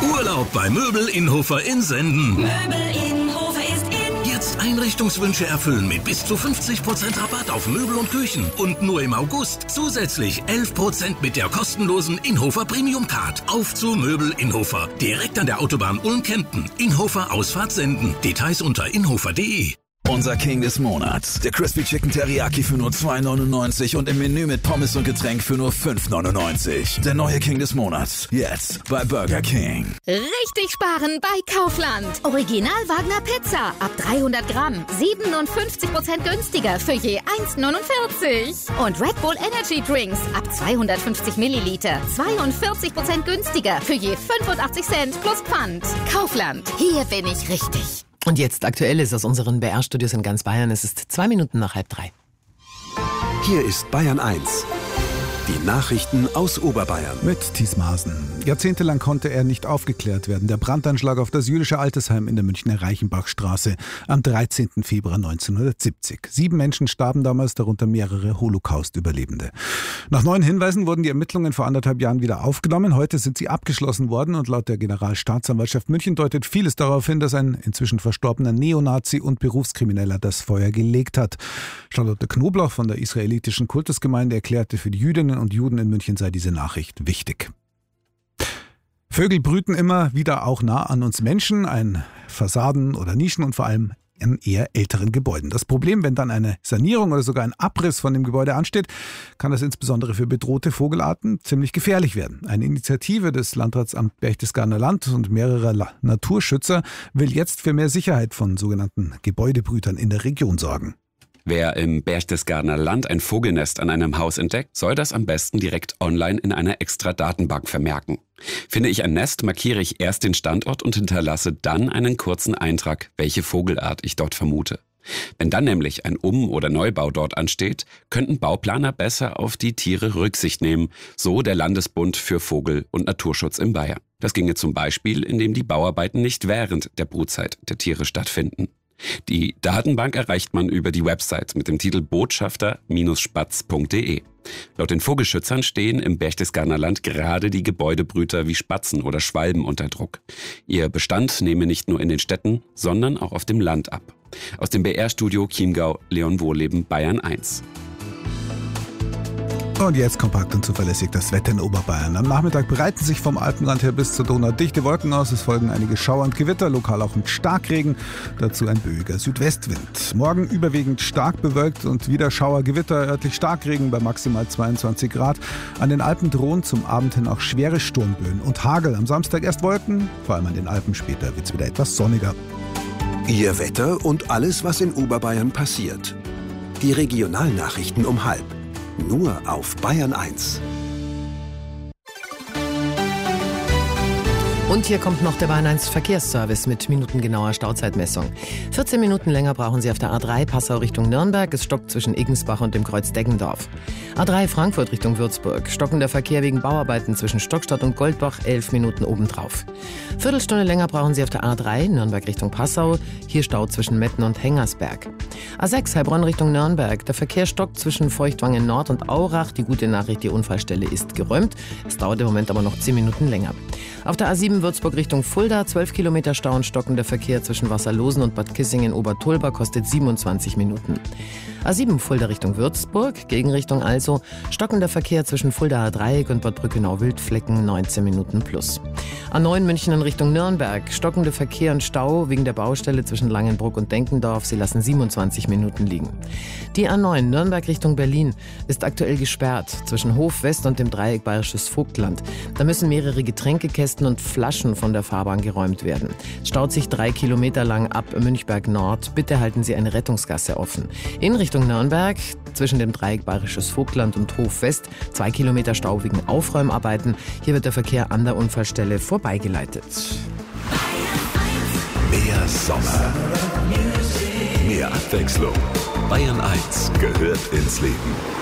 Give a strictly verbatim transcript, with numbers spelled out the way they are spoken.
Urlaub bei Möbel Inhofer in Senden. Möbel Inhofer ist in. Jetzt Einrichtungswünsche erfüllen mit bis zu fünfzig Prozent Rabatt auf Möbel und Küchen. Und nur im August zusätzlich elf Prozent mit der kostenlosen Inhofer Premium Card. Auf zu Möbel Inhofer. Direkt an der Autobahn Ulm-Kempten. Inhofer Ausfahrt Senden. Details unter inhofer punkt de. Unser King des Monats. Der Crispy Chicken Teriyaki für nur zwei neunundneunzig und im Menü mit Pommes und Getränk für nur fünf neunundneunzig. Der neue King des Monats. Jetzt bei Burger King. Richtig sparen bei Kaufland. Original Wagner Pizza. Ab dreihundert Gramm. siebenundfünfzig Prozent günstiger für je eins neunundvierzig. Und Red Bull Energy Drinks. Ab zweihundertfünfzig Milliliter. zweiundvierzig Prozent günstiger für je fünfundachtzig Cent plus Pfand. Kaufland. Hier bin ich richtig. Und jetzt Aktuelles aus unseren B R-Studios in ganz Bayern. Es ist zwei Minuten nach halb drei. Hier ist Bayern eins. Die Nachrichten aus Oberbayern. Mit Thies Maaßen. Jahrzehntelang konnte er nicht aufgeklärt werden. Der Brandanschlag auf das jüdische Altersheim in der Münchner Reichenbachstraße am dreizehnten Februar neunzehnhundertsiebzig. Sieben Menschen starben damals, darunter mehrere Holocaust-Überlebende. Nach neuen Hinweisen wurden die Ermittlungen vor anderthalb Jahren wieder aufgenommen. Heute sind sie abgeschlossen worden und laut der Generalstaatsanwaltschaft München deutet vieles darauf hin, dass ein inzwischen verstorbener Neonazi und Berufskrimineller das Feuer gelegt hat. Charlotte Knoblauch von der israelitischen Kultusgemeinde erklärte, für die Jüdinnen und Juden in München sei diese Nachricht wichtig. Vögel brüten immer wieder auch nah an uns Menschen, an Fassaden oder Nischen und vor allem in eher älteren Gebäuden. Das Problem, wenn dann eine Sanierung oder sogar ein Abriss von dem Gebäude ansteht, kann das insbesondere für bedrohte Vogelarten ziemlich gefährlich werden. Eine Initiative des Landratsamts Berchtesgadener Land und mehrerer Naturschützer will jetzt für mehr Sicherheit von sogenannten Gebäudebrütern in der Region sorgen. Wer im Berchtesgadener Land ein Vogelnest an einem Haus entdeckt, soll das am besten direkt online in einer extra Datenbank vermerken. Finde ich ein Nest, markiere ich erst den Standort und hinterlasse dann einen kurzen Eintrag, welche Vogelart ich dort vermute. Wenn dann nämlich ein Um- oder Neubau dort ansteht, könnten Bauplaner besser auf die Tiere Rücksicht nehmen, so der Landesbund für Vogel- und Naturschutz in Bayern. Das ginge zum Beispiel, indem die Bauarbeiten nicht während der Brutzeit der Tiere stattfinden. Die Datenbank erreicht man über die Website mit dem Titel botschafter Bindestrich spatz punkt de. Laut den Vogelschützern stehen im Berchtesgadener Land gerade die Gebäudebrüter wie Spatzen oder Schwalben unter Druck. Ihr Bestand nehme nicht nur in den Städten, sondern auch auf dem Land ab. Aus dem B R-Studio Chiemgau, Leon Wohleben, Bayern eins. Und jetzt kompakt und zuverlässig das Wetter in Oberbayern. Am Nachmittag breiten sich vom Alpenrand her bis zur Donau dichte Wolken aus. Es folgen einige Schauer und Gewitter, lokal auch mit Starkregen. Dazu ein böiger Südwestwind. Morgen überwiegend stark bewölkt und wieder Schauer, Gewitter, örtlich Starkregen bei maximal zweiundzwanzig Grad. An den Alpen drohen zum Abend hin auch schwere Sturmböen und Hagel. Am Samstag erst Wolken, vor allem an den Alpen. Später wird es wieder etwas sonniger. Ihr Wetter und alles, was in Oberbayern passiert. Die Regionalnachrichten um halb. Nur auf Bayern eins. Und hier kommt noch der Bayern eins Verkehrsservice mit minutengenauer Stauzeitmessung. vierzehn Minuten länger brauchen Sie auf der A drei Passau Richtung Nürnberg. Es stockt zwischen Iggensbach und dem Kreuz Deggendorf. A drei Frankfurt Richtung Würzburg. Stockender Verkehr wegen Bauarbeiten zwischen Stockstadt und Goldbach. elf Minuten obendrauf. Viertelstunde länger brauchen Sie auf der A drei Nürnberg Richtung Passau. Hier Stau zwischen Metten und Hengersberg. A sechs Heilbronn Richtung Nürnberg. Der Verkehr stockt zwischen Feuchtwangen Nord und Aurach. Die gute Nachricht, die Unfallstelle ist geräumt. Es dauert im Moment aber noch zehn Minuten länger. Auf der A sieben Würzburg Richtung Fulda, zwölf Kilometer Stau und stockender Verkehr zwischen Wasserlosen und Bad Kissingen-Obertulba kostet siebenundzwanzig Minuten. A sieben Fulda Richtung Würzburg, Gegenrichtung also, stockender Verkehr zwischen Fuldaer Dreieck und Bad Brückenau-Wildflecken, neunzehn Minuten plus. A neun München in Richtung Nürnberg, stockender Verkehr und Stau wegen der Baustelle zwischen Langenbruck und Denkendorf, sie lassen siebenundzwanzig Minuten liegen. Die A neun Nürnberg Richtung Berlin ist aktuell gesperrt zwischen Hof West und dem Dreieck Bayerisches Vogtland. Da müssen mehrere Getränkekästen und Flaschen von der Fahrbahn geräumt werden. Es staut sich drei Kilometer lang ab Münchberg Nord. Bitte halten Sie eine Rettungsgasse offen. In Richtung Nürnberg, zwischen dem Dreieck Bayerisches Vogtland und Hof West, zwei Kilometer Stau wegen Aufräumarbeiten. Hier wird der Verkehr an der Unfallstelle vorbeigeleitet. Mehr Sommer. Mehr Abwechslung. Bayern eins gehört ins Leben.